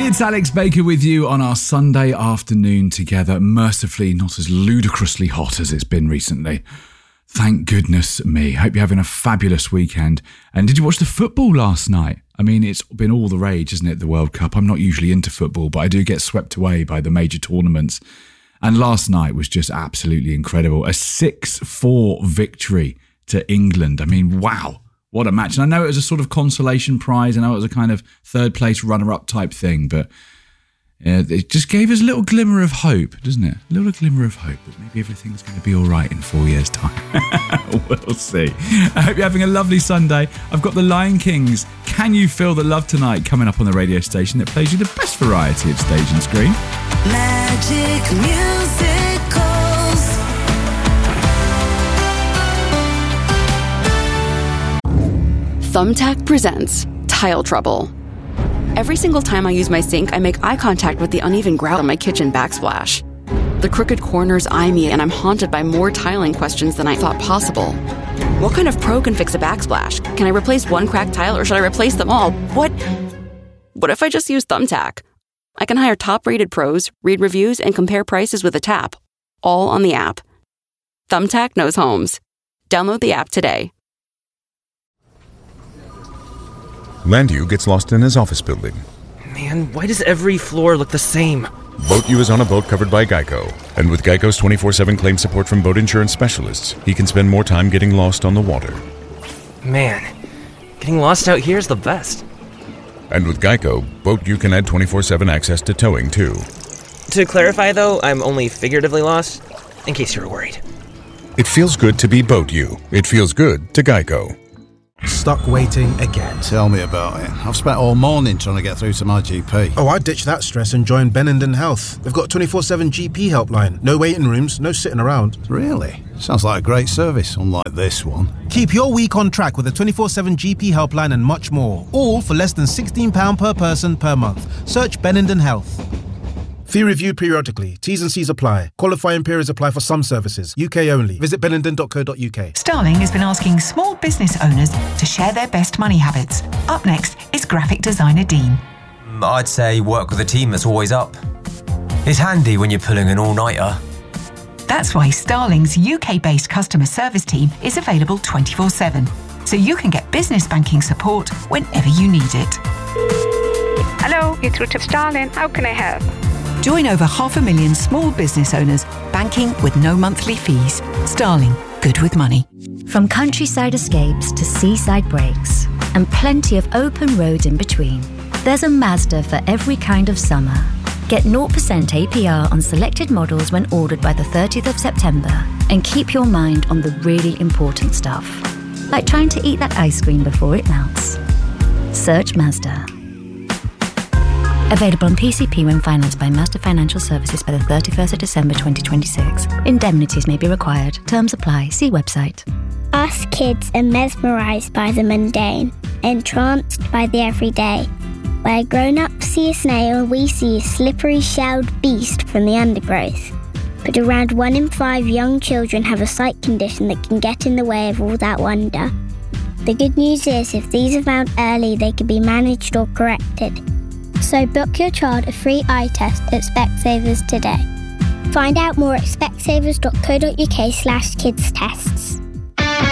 It's Alex Baker with you on our Sunday afternoon together. Mercifully not as ludicrously hot as it's been recently. Thank goodness me. Hope you're having a fabulous weekend. And did you watch the football last night? I mean, it's been all the rage, isn't it, the World Cup? I'm not usually into football, but I do get swept away by the major tournaments. And last night was just absolutely incredible. A 6-4 victory to England. I mean, wow. What a match. And I know it was a sort of consolation prize. I know it was a kind of third place runner-up type thing, but it just gave us a little glimmer of hope, doesn't it? A little glimmer of hope that maybe everything's going to be all right in 4 years' time. We'll see. I hope you're having a lovely Sunday. I've got the Lion King's Can You Feel the Love Tonight coming up on the radio station that plays you the best variety of stage and screen. Magic musicals. Thumbtack presents Tile Trouble. Every single time I use my sink, I make eye contact with the uneven grout on my kitchen backsplash. The crooked corners eye me, and I'm haunted by more tiling questions than I thought possible. What kind of pro can fix a backsplash? Can I replace one cracked tile, or should I replace them all? What if I just use Thumbtack? I can hire top-rated pros, read reviews, and compare prices with a tap, all on the app. Thumbtack knows homes. Download the app today. Landu gets lost in his office building. Man, why does every floor look the same? BoatU is on a boat covered by Geico. And with Geico's 24/7 claim support from boat insurance specialists, he can spend more time getting lost on the water. Man, getting lost out here is the best. And with Geico, BoatU can add 24/7 access to towing, too. To clarify, though, I'm only figuratively lost, in case you were worried. It feels good to be BoatU. It feels good to Geico. Stuck waiting again. Tell me about it. I've spent all morning trying to get through to my GP. Oh, I ditched that stress and joined Benenden Health. They've got a 24/7 GP helpline. No waiting rooms, no sitting around. Really? Sounds like a great service, unlike this one. Keep your week on track with a 24/7 GP helpline and much more. All for less than £16 per person per month. Search Benenden Health. Fee reviewed periodically. T's and C's apply. Qualifying periods apply for some services. UK only. Visit benenden.co.uk. Starling has been asking small business owners to share their best money habits. Up next is graphic designer Dean. I'd say work with a team that's always up. It's handy when you're pulling an all-nighter. That's why Starling's UK-based customer service team is available 24/7, so you can get business banking support whenever you need it. Hello, you're through to Starling. How can I help? Join over 500,000 small business owners banking with no monthly fees. Starling, good with money. From countryside escapes to seaside breaks, and plenty of open roads in between, there's a Mazda for every kind of summer. Get 0% APR on selected models when ordered by the 30th of September, and keep your mind on the really important stuff, like trying to eat that ice cream before it melts. Search Mazda. Available on PCP when financed by Mazda Financial Services by the 31st of December 2026. Indemnities may be required. Terms apply. See website. Us kids are mesmerised by the mundane, entranced by the everyday. Where grown-ups see a snail, we see a slippery shelled beast from the undergrowth. But around 1 in 5 young children have a sight condition that can get in the way of all that wonder. The good news is, if these are found early, they can be managed or corrected. So book your child a free eye test at Specsavers today. Find out more at specsavers.co.uk/kids tests.